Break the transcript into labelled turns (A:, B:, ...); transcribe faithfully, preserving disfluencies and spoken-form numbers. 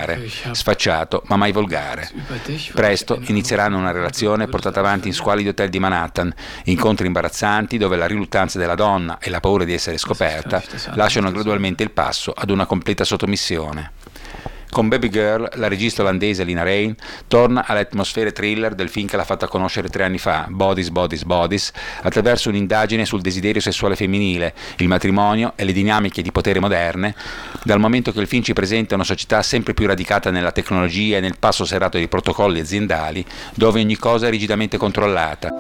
A: particolare, sfacciato ma mai volgare. Presto inizieranno una relazione portata avanti in squalidi hotel di Manhattan, incontri imbarazzanti dove la riluttanza della donna e la paura di essere scoperta lasciano gradualmente il passo ad una completa sottomissione. Con Baby Girl, la regista olandese Lina Rain torna alle atmosfere thriller del film che l'ha fatta conoscere tre anni fa, Bodies, Bodies, Bodies, attraverso un'indagine sul desiderio sessuale femminile, il matrimonio e le dinamiche di potere moderne, dal momento che il film ci presenta una società sempre più radicata nella tecnologia e nel passo serrato dei protocolli aziendali, dove ogni cosa è rigidamente controllata.